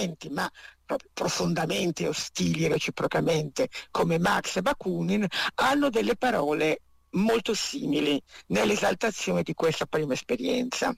differenti, ma proprio profondamente ostili reciprocamente, come Marx e Bakunin, hanno delle parole molto simili nell'esaltazione di questa prima esperienza.